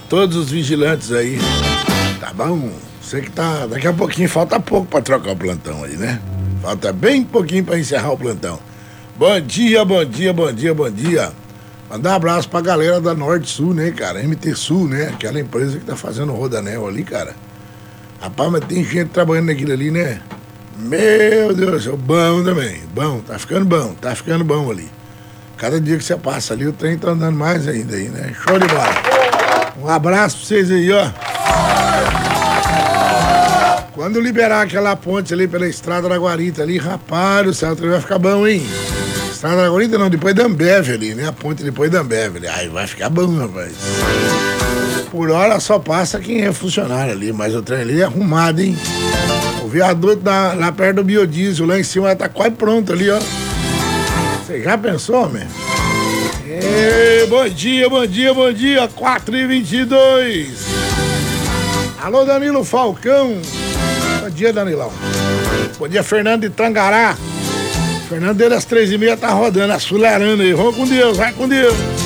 todos os vigilantes aí. Tá bom? Sei que tá. Daqui a pouquinho falta pouco pra trocar o plantão aí, né? Falta bem pouquinho pra encerrar o plantão. Bom dia, bom dia, bom dia, bom dia. Mandar um abraço pra galera da Norte Sul, né, cara? MT Sul, né? Aquela empresa que tá fazendo o rodanel ali, cara. Rapaz, mas tem gente trabalhando naquilo ali, né? Meu Deus do céu, bom também. Bom, tá ficando bom ali. Cada dia que você passa ali, o trem tá andando mais ainda aí, né? Show de bola. Um abraço pra vocês aí, ó. Quando liberar aquela ponte ali pela Estrada da Guarita ali, rapaz do céu, o trem vai ficar bom, hein? Estrada da Guarita não, depois da Ambev ali, né? A ponte depois da Ambev ali. Ai, vai ficar bom, rapaz. Por hora só passa quem é funcionário ali, mas o trem ali é arrumado, hein? O viaduto lá perto do biodiesel, lá em cima, tá quase pronto ali, ó. Você já pensou, meu? Bom dia, bom dia, bom dia, 4h22. Alô, Danilo Falcão. Bom dia, Danilão. Bom dia, Fernando de Tangará. Fernando, desde as 3h30 tá rodando, acelerando aí. Vamos com Deus, vai com Deus.